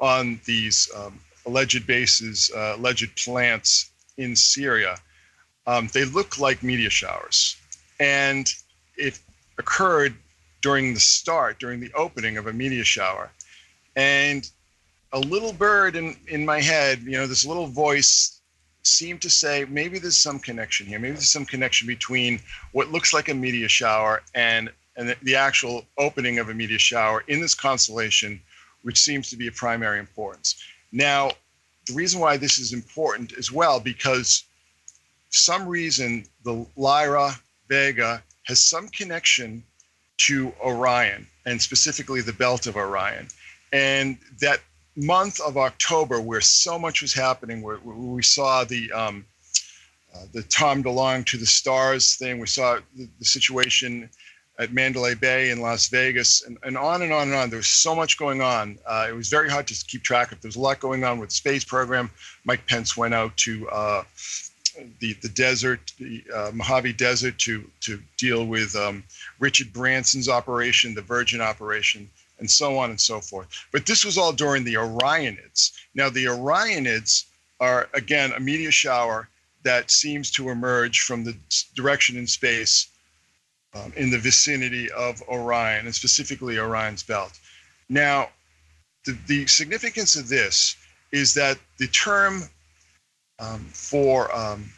on these alleged bases, alleged plants in Syria, they look like meteor showers. And it occurred during the opening of a meteor shower. And a little bird in my head, this little voice seemed to say, maybe there's some connection here. Maybe there's some connection between what looks like a meteor shower and the actual opening of a meteor shower in this constellation, which seems to be of primary importance. Now, the reason why this is important as well, because for some reason, the Lyra Vega has some connection to Orion, and specifically the belt of Orion. And that month of October, where so much was happening, where we saw the Tom DeLonge to the Stars thing, we saw the situation at Mandalay Bay in Las Vegas, and on and on and on. There was so much going on. It was very hard to keep track of. There was a lot going on with the space program. Mike Pence went out to the desert, the Mojave Desert, to deal with Richard Branson's operation, the Virgin operation, and so on and so forth. But this was all during the Orionids. Now, the Orionids are, again, a meteor shower that seems to emerge from the direction in space in the vicinity of Orion, and specifically Orion's belt. Now, the significance of this is that the term for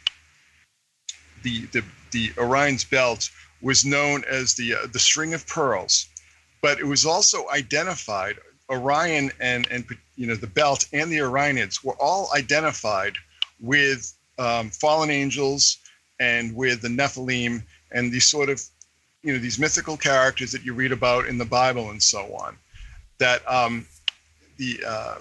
the Orion's belt was known as the string of pearls, but it was also identified. Orion and the belt and the Orionids were all identified with fallen angels and with the Nephilim and these sort of these mythical characters that you read about in the Bible and so on. That the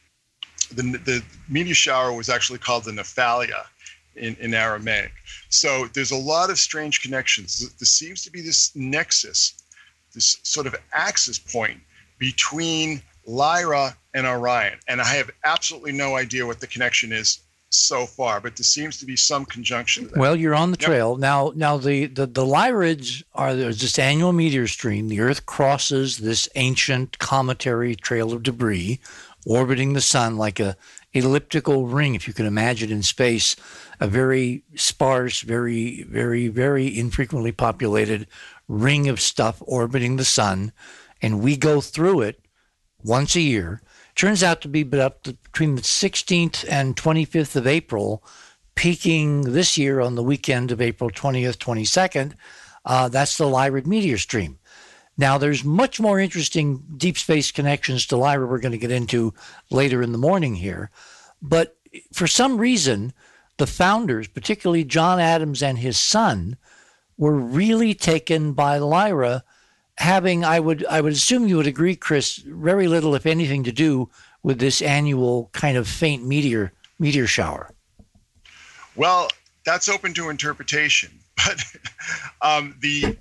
meteor shower was actually called the Nephalia in Aramaic. So there's a lot of strange connections. There seems to be this nexus, this sort of axis point between Lyra and Orion. And I have absolutely no idea what the connection is so far, but there seems to be some conjunction there. Well, you're on the trail. Now the Lyrids are this annual meteor stream. The Earth crosses this ancient cometary trail of debris, orbiting the sun like a elliptical ring, if you can imagine in space, a very sparse, very, very, very infrequently populated ring of stuff orbiting the sun, and we go through it once a year. Turns out to be between the 16th and 25th of April, peaking this year on the weekend of April 20th, 22nd. That's the Lyrid meteor stream. Now, there's much more interesting deep space connections to Lyra we're going to get into later in the morning here. But for some reason, the founders, particularly John Adams and his son, were really taken by Lyra, having, I would assume you would agree, Chris, very little, if anything, to do with this annual kind of faint meteor shower. Well, that's open to interpretation. But the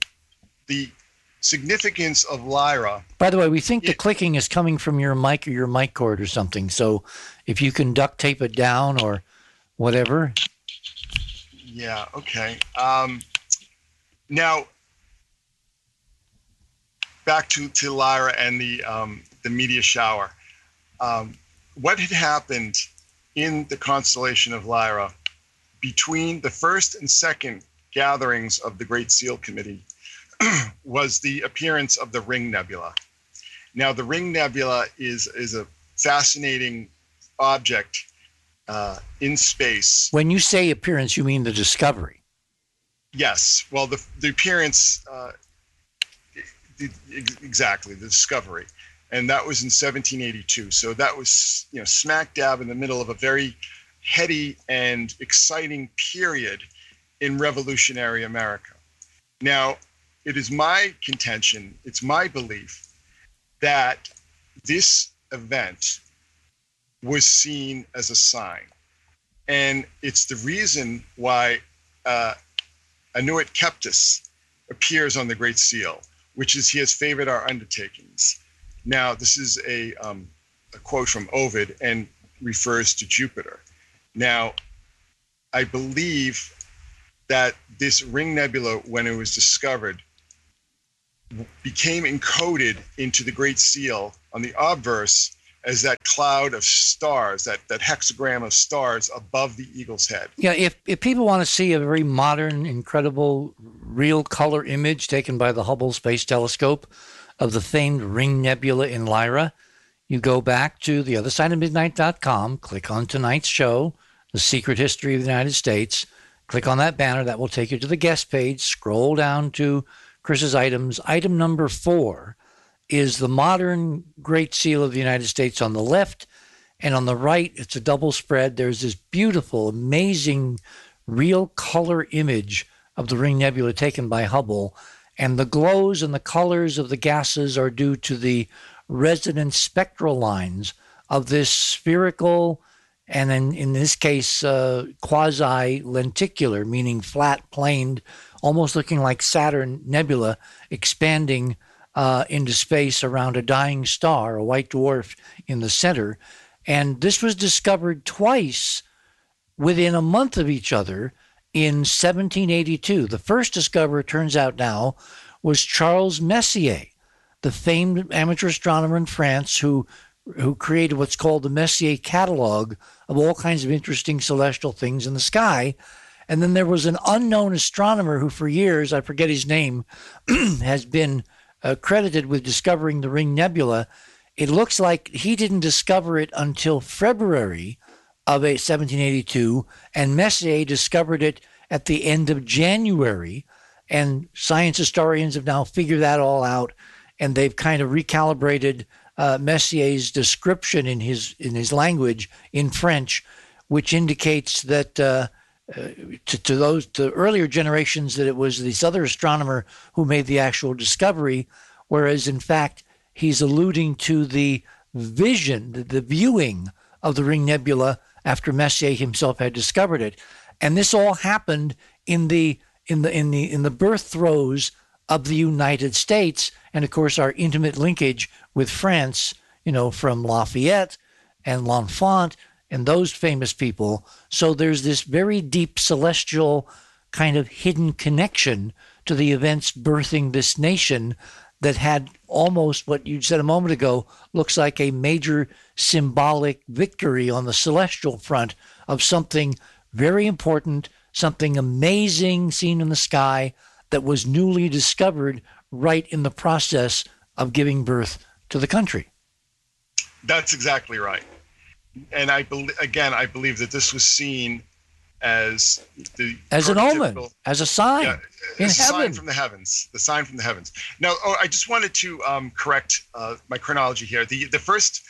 significance of Lyra. By the way, we think the clicking is coming from your mic or your mic cord or something. So if you can duct tape it down or whatever. Yeah, okay. Now, back to Lyra and the meteor shower. What had happened in the constellation of Lyra between the first and second gatherings of the Great Seal Committee was the appearance of the Ring Nebula. Now, the Ring Nebula is a fascinating object in space. When you say appearance, you mean the discovery? Yes. Well, the appearance, exactly, the discovery. And that was in 1782. So that was, smack dab in the middle of a very heady and exciting period in revolutionary America. Now, it is my contention, it's my belief that this event was seen as a sign. And it's the reason why Anuit Keptis appears on the Great Seal, which is he has favored our undertakings. Now, this is a quote from Ovid and refers to Jupiter. Now, I believe that this Ring Nebula, when it was discovered, became encoded into the Great Seal on the obverse as that cloud of stars, that hexagram of stars above the eagle's head. Yeah, if people want to see a very modern, incredible, real color image taken by the Hubble Space Telescope of the famed Ring Nebula in Lyra, you go back to theothersideofmidnight.com, click on tonight's show, The Secret History of the United States, click on that banner. That will take you to the guest page. Scroll down to Chris's items. Item number 4 is the modern Great Seal of the United States on the left, and on the right, it's a double spread. There's this beautiful, amazing, real color image of the Ring Nebula taken by Hubble, and the glows and the colors of the gases are due to the resonant spectral lines of this spherical, and then in this case, quasi-lenticular, meaning flat-planed, almost looking like Saturn nebula expanding into space around a dying star, a white dwarf in the center. And this was discovered twice within a month of each other in 1782. The first discoverer, turns out now, was Charles Messier, the famed amateur astronomer in France who created what's called the Messier catalog of all kinds of interesting celestial things in the sky. And then there was an unknown astronomer who for years, I forget his name, has been credited with discovering the Ring Nebula. It looks like he didn't discover it until February of 1782, and Messier discovered it at the end of January. And science historians have now figured that all out, and they've kind of recalibrated Messier's description in his language in French, which indicates that to earlier generations that it was this other astronomer who made the actual discovery, whereas in fact he's alluding to the vision, the viewing of the Ring Nebula after Messier himself had discovered it. And this all happened in the birth throes of the United States, and of course our intimate linkage with France, from Lafayette and L'Enfant and those famous people. So there's this very deep celestial kind of hidden connection to the events birthing this nation that had almost what you said a moment ago looks like a major symbolic victory on the celestial front of something very important, something amazing seen in the sky that was newly discovered right in the process of giving birth to the country. That's exactly right. And I believe that this was seen as an omen, as a sign in as a heaven. Sign from the heavens. The sign from the heavens. Now, I just wanted to correct my chronology here. The first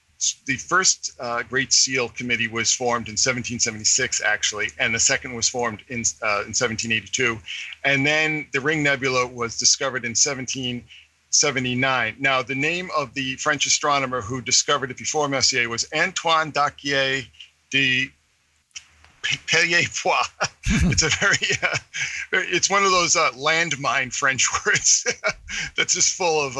Great Seal Committee was formed in 1776, actually, and the second was formed in 1782, and then the Ring Nebula was discovered in 1779. Now, the name of the French astronomer who discovered it before Messier was Antoine Daquier de Pellier-Poix. It's a it's one of those landmine French words that's just full of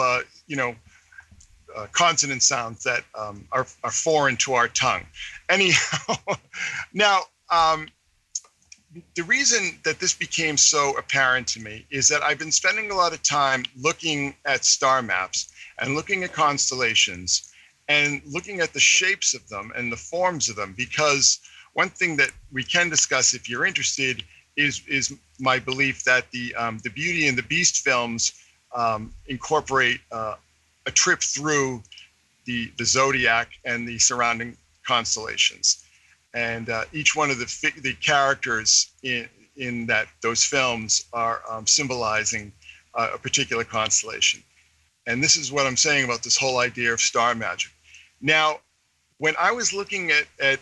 consonant sounds that are foreign to our tongue. Anyhow, now the reason that this became so apparent to me is that I've been spending a lot of time looking at star maps and looking at constellations and looking at the shapes of them and the forms of them, because one thing that we can discuss if you're interested is my belief that the Beauty and the Beast films incorporate a trip through the zodiac and the surrounding constellations, and each one of the characters in those films are symbolizing a particular constellation. And this is what I'm saying about this whole idea of star magic. Now, when I was looking at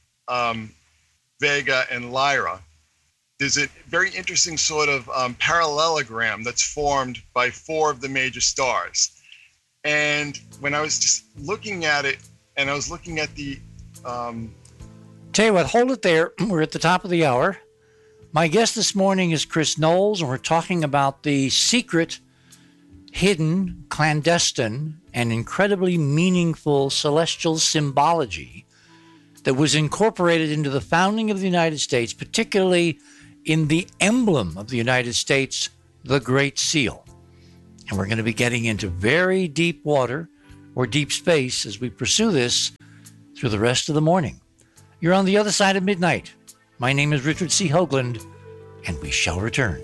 Vega and Lyra, there's a very interesting sort of parallelogram that's formed by 4 of the major stars. And when I was just looking at it, and I was looking at the... Tell you what, hold it there. We're at the top of the hour. My guest this morning is Chris Knowles, and we're talking about the secret, hidden, clandestine, and incredibly meaningful celestial symbology that was incorporated into the founding of the United States, particularly in the emblem of the United States, the Great Seal. And we're going to be getting into very deep water. or deep space as we pursue this through the rest of the morning. You're on the other side of midnight. My name is Richard C. Hoagland, and we shall return.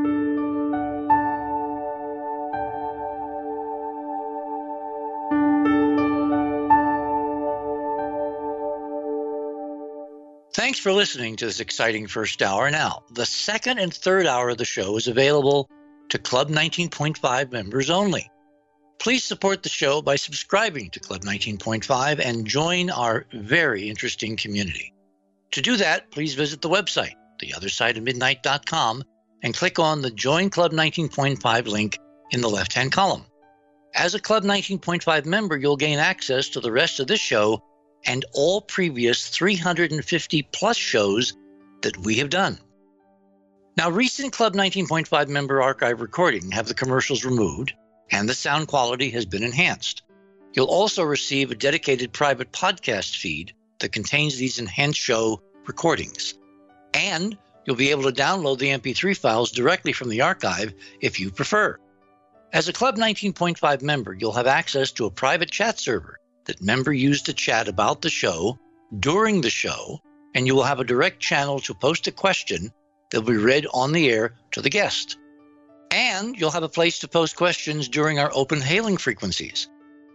Thanks for listening to this exciting first hour. Now, the second and third hour of the show is available to Club 19.5 members only. Please support the show by subscribing to Club 19.5 and join our very interesting community. To do that, please visit the website, theothersideofmidnight.com, and click on the Join Club 19.5 link in the left-hand column. As a Club 19.5 member, you'll gain access to the rest of this show and all previous 350-plus shows that we have done. Now, recent Club 19.5 member archive recordings have the commercials removed, and the sound quality has been enhanced. You'll also receive a dedicated private podcast feed that contains these enhanced show recordings. And you'll be able to download the MP3 files directly from the archive if you prefer. As a Club 19.5 member, you'll have access to a private chat server that members use to chat about the show during the show, and you will have a direct channel to post a question that will be read on the air to the guest. And you'll have a place to post questions during our open hailing frequencies.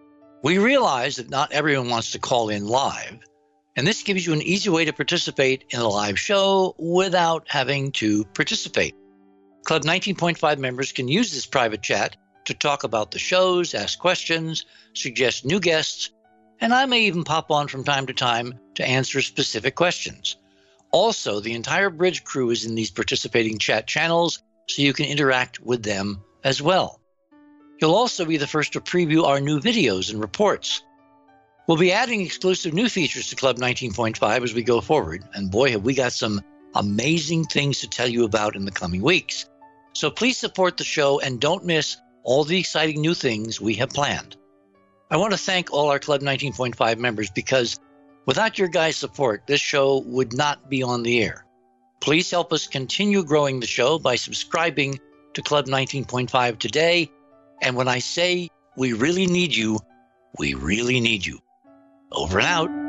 We realize that not everyone wants to call in live, and this gives you an easy way to participate in a live show without having to participate. Club 19.5 members can use this private chat to talk about the shows, ask questions, suggest new guests, and I may even pop on from time to time to answer specific questions. Also, the entire Bridge crew is in these participating chat channels, so you can interact with them as well. You'll also be the first to preview our new videos and reports. We'll be adding exclusive new features to Club 19.5 as we go forward, and boy, have we got some amazing things to tell you about in the coming weeks. So please support the show and don't miss all the exciting new things we have planned. I want to thank all our Club 19.5 members because without your guys' support, this show would not be on the air. Please help us continue growing the show by subscribing to Club 19.5 today. And when I say we really need you, we really need you. Over and out.